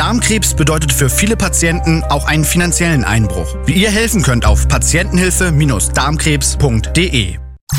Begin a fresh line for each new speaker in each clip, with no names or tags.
Darmkrebs bedeutet für viele Patienten auch einen finanziellen Einbruch. Wie ihr helfen könnt auf patientenhilfe-darmkrebs.de.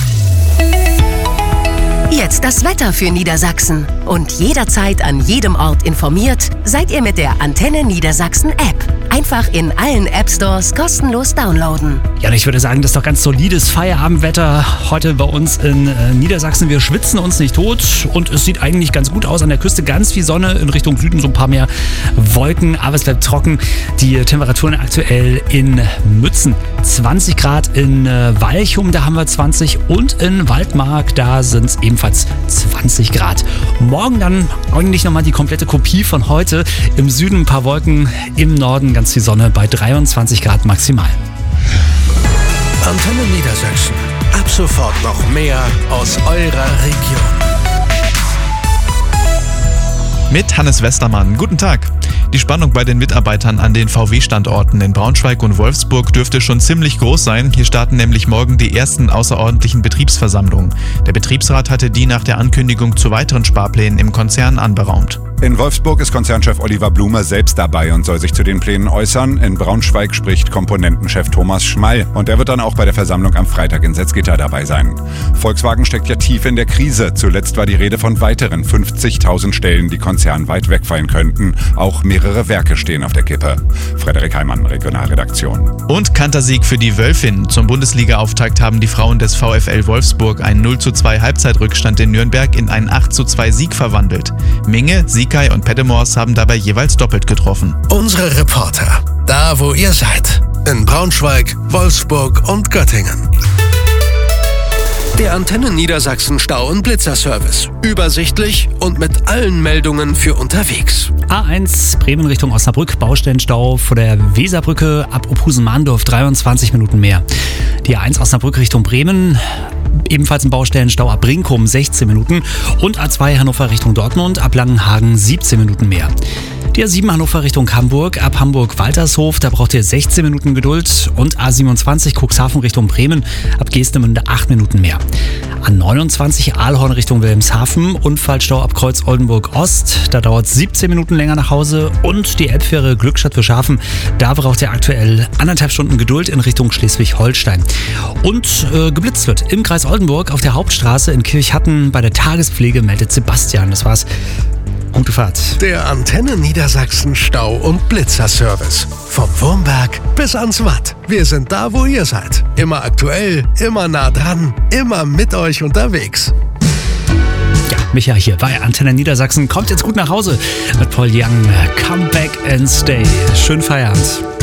Jetzt das Wetter für Niedersachsen. Und jederzeit an jedem Ort informiert seid ihr mit der Antenne Niedersachsen App. Einfach in allen App-Stores kostenlos downloaden.
Ja, ich würde sagen, das ist doch ganz solides Feierabendwetter heute bei uns in Niedersachsen. Wir schwitzen uns nicht tot und es sieht eigentlich ganz gut aus. An der Küste ganz viel Sonne, in Richtung Süden so ein paar mehr Wolken, aber es bleibt trocken. Die Temperaturen aktuell in Mützen 20 Grad, in Walchum, da haben wir 20 und in Waldmark, da sind es ebenfalls 20 Grad. Morgen dann eigentlich nochmal die komplette Kopie von heute. Im Süden ein paar Wolken, im Norden ganz viel Sonne bei 23 Grad maximal.
Antenne Niedersachsen. Ab sofort noch mehr aus eurer Region.
Mit Hannes Westermann. Guten Tag. Die Spannung bei den Mitarbeitern an den VW-Standorten in Braunschweig und Wolfsburg dürfte schon ziemlich groß sein. Hier starten nämlich morgen die ersten außerordentlichen Betriebsversammlungen. Der Betriebsrat hatte die nach der Ankündigung zu weiteren Sparplänen im Konzern anberaumt.
In Wolfsburg ist Konzernchef Oliver Blume selbst dabei und soll sich zu den Plänen äußern. In Braunschweig spricht Komponentenchef Thomas Schmall und er wird dann auch bei der Versammlung am Freitag in Salzgitter dabei sein. Volkswagen steckt ja tief in der Krise. Zuletzt war die Rede von weiteren 50.000 Stellen, die konzernweit wegfallen könnten. Auch mehrere Werke stehen auf der Kippe. Frederik Heimann, Regionalredaktion.
Und Kantersieg für die Wölfinnen. Zum Bundesliga-Auftakt haben die Frauen des VfL Wolfsburg einen 0:2 Halbzeitrückstand in Nürnberg in einen 8:2 Sieg verwandelt. Minge, Sikai und Peddemors haben dabei jeweils doppelt getroffen.
Unsere Reporter, da wo ihr seid. In Braunschweig, Wolfsburg und Göttingen. Der Antenne Niedersachsen Stau- und Blitzerservice. Übersichtlich und mit allen Meldungen für unterwegs.
A1 Bremen Richtung Osnabrück, Baustellenstau vor der Weserbrücke ab Ophusen-Mahndorf 23 Minuten mehr. Die A1 Osnabrück Richtung Bremen, ebenfalls ein Baustellenstau ab Brinkum 16 Minuten und A2 Hannover Richtung Dortmund ab Langenhagen 17 Minuten mehr. Die A7 Hannover Richtung Hamburg, ab Hamburg-Waltershof, da braucht ihr 16 Minuten Geduld und A27 Cuxhaven Richtung Bremen, ab Geestemünde 8 Minuten mehr. A29 Aalhorn Richtung Wilhelmshaven, Unfallstau ab Kreuz Oldenburg Ost, da dauert es 17 Minuten länger nach Hause und die Elbfähre Glückstadt für Schafen, da braucht ihr aktuell 1,5 Stunden Geduld in Richtung Schleswig-Holstein. Und geblitzt wird im Kreis Oldenburg auf der Hauptstraße in Kirchhatten bei der Tagespflege, meldet Sebastian. Das war's. Gute Fahrt.
Der Antenne Niedersachsen Stau- und Blitzerservice. Vom Wurmberg bis ans Watt. Wir sind da, wo ihr seid. Immer aktuell, immer nah dran, immer mit euch unterwegs.
Ja, Micha hier bei Antenne Niedersachsen. Kommt jetzt gut nach Hause mit Paul Young. Come back and stay. Schönen Feierabend.